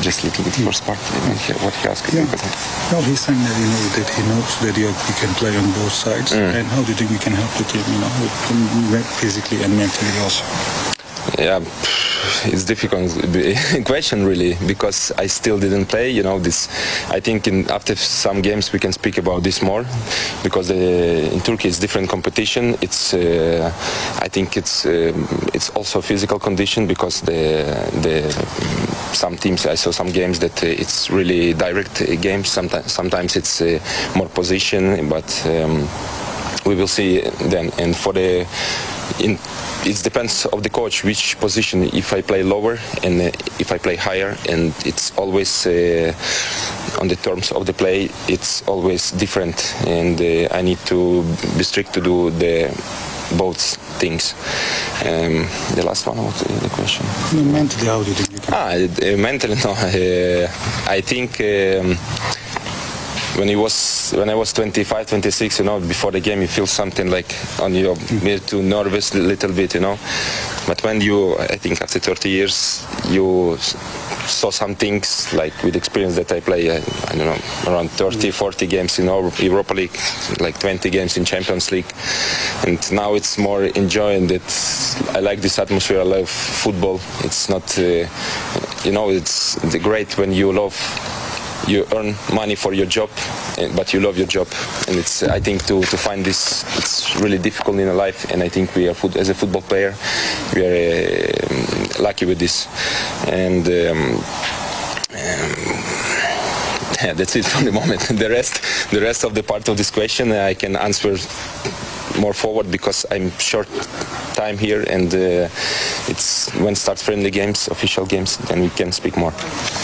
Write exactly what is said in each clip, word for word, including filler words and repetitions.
just a little bit first part. I mean, what he asked. Yeah. No, he's saying that you know that he knows that you, you can play on both sides, mm. and how do you think you can help the team, you know, physically and mentally also? Yeah, it's difficult question really, because I still didn't play. You know, this. I think in after some games we can speak about this more, because the, in Turkey it's different competition. It's uh, I think it's uh, it's also physical condition, because the the some teams I saw some games that uh, it's really direct uh, games. Sometimes sometimes it's uh, more position, but um, we will see then. And for the in. It depends of the coach which position, if I play lower and uh, if I play higher, and it's always uh, on the terms of the play, it's always different, and uh, I need to be strict to do the both things. Um, the last one, what the question? No, mentally, how do you think you can? Ah, uh, mentally, no. Uh, I think. Um, When he was, when I was twenty-five, twenty-six, you know, before the game, you feel something like on your, you're too nervous a little bit, you know. But when you, I think after thirty years, you saw some things like with experience that I play, I, I don't know, around thirty, forty games in Europa League, like twenty games in Champions League, and now it's more enjoying that. I like this atmosphere. I love football. It's not, uh, you know, it's great when you love. You earn money for your job, but you love your job, and it's. I think to, to find this, it's really difficult in a life, and I think we are, as a football player, we are uh, lucky with this, and. Um, um, yeah, that's it for the moment. The rest, the rest of the part of this question, I can answer more forward, because I'm short time here, and uh, it's when start friendly games, official games, then we can speak more.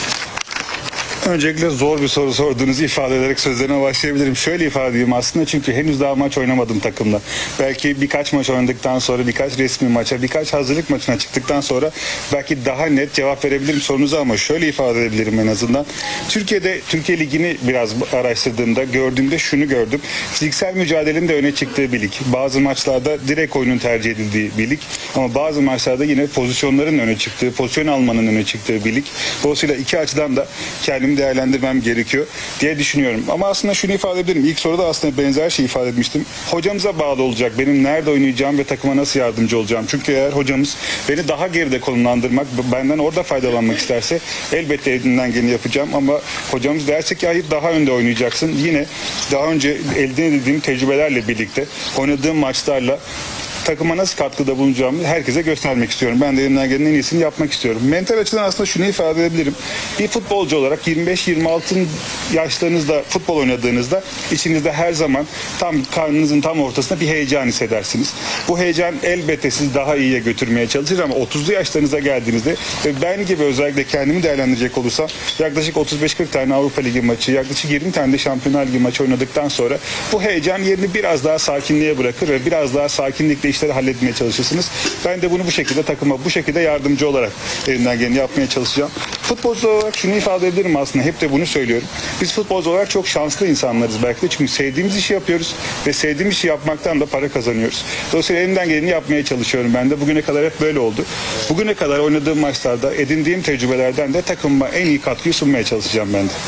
Öncelikle zor bir soru sorduğunuzu ifade ederek sözlerine başlayabilirim. Şöyle ifade edeyim aslında, çünkü henüz daha maç oynamadım takımda. Belki birkaç maç oynadıktan sonra, birkaç resmi maça, birkaç hazırlık maçına çıktıktan sonra belki daha net cevap verebilirim sorunuza, ama şöyle ifade edebilirim en azından. Türkiye'de, Türkiye Ligi'ni biraz araştırdığımda, gördüğümde şunu gördüm. Fiziksel mücadelenin de öne çıktığı bir lig. Bazı maçlarda direkt oyunun tercih edildiği bir lig. Ama bazı maçlarda yine pozisyonların öne çıktığı, pozisyon almanın öne çıktığı bir lig. Dolayısıyla iki açıdan da kendimi değerlendirmem gerekiyor diye düşünüyorum. Ama aslında şunu ifade edebilirim. İlk soruda aslında benzer şey ifade etmiştim. Hocamıza bağlı olacak benim nerede oynayacağım ve takıma nasıl yardımcı olacağım. Çünkü eğer hocamız beni daha geride konumlandırmak, benden orada faydalanmak isterse elbette elinden geleni yapacağım. Ama hocamız derse ki hayır, daha önde oynayacaksın. Yine daha önce elde edildiğim tecrübelerle birlikte, oynadığım maçlarla takıma nasıl katkıda bulunacağımı herkese göstermek istiyorum. Ben de elimden gelen en iyisini yapmak istiyorum. Mental açıdan aslında şunu ifade edebilirim. Bir futbolcu olarak yirmi beş yirmi altı yaşlarınızda futbol oynadığınızda içinizde her zaman tam karnınızın tam ortasında bir heyecan hissedersiniz. Bu heyecan elbette sizi daha iyiye götürmeye çalışır, ama otuzlu yaşlarınıza geldiğinizde ve ben gibi özellikle kendimi değerlendirecek olursam yaklaşık otuz beş kırk tane Avrupa Ligi maçı, yaklaşık yirmi tane de Şampiyonlar Ligi maçı oynadıktan sonra bu heyecan yerini biraz daha sakinliğe bırakır ve biraz daha sakinlikle işleri halletmeye çalışırsınız. Ben de bunu bu şekilde takıma bu şekilde yardımcı olarak elimden geleni yapmaya çalışacağım. Futbolcu olarak şunu ifade edebilirim aslında, hep de bunu söylüyorum. Biz futbolcu olarak çok şanslı insanlarız belki de, çünkü sevdiğimiz işi yapıyoruz ve sevdiğimiz işi yapmaktan da para kazanıyoruz. Dolayısıyla elimden geleni yapmaya çalışıyorum. Ben de bugüne kadar hep böyle oldu. Bugüne kadar oynadığım maçlarda edindiğim tecrübelerden de takımıma en iyi katkıyı sunmaya çalışacağım ben de.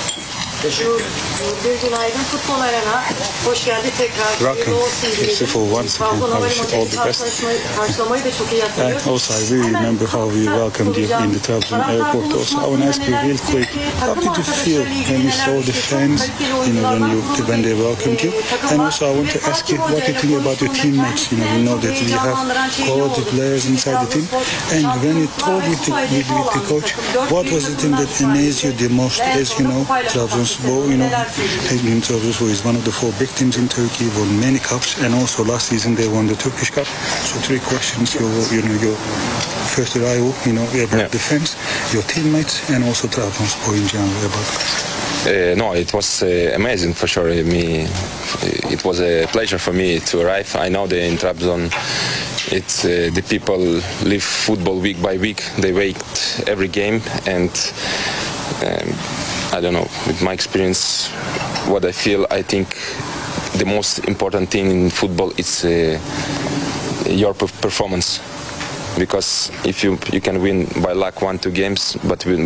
Bir günaydın, Futbol Arena. Hoş geldi tekrar. Welcome. Thank you for once again. I wish you all the best. Karşılamayı da çok iyi hatırlıyor. And also, I really remember how we welcomed you in the Trabzon airport. Also, I want to ask you real quick, how did you feel when you saw the fans, you know, when you when they welcomed you? And also, I want to ask you what you think about your teammates. You know, we know that we have quality players inside the team. And when you talked with the, with, with the coach, what was the thing that amazed you the most? As you know, Trabzonspor, you know, taking Trabzonspor is one of the four big teams in Turkey, won many cups, and also last season they won the Turkish Cup. So three questions: your, you know, your first arrival, you know, about yeah. defense, your teammates, and also Trabzonspor in general about. Uh, no, it was uh, amazing for sure. Me, it was a pleasure for me to arrive. I know that in Trabzon, it's uh, the people live football week by week. They wait every game, and um, I don't know. With my experience, what I feel, I think the most important thing in football is uh, your performance. Because if you you can win by luck one two games, but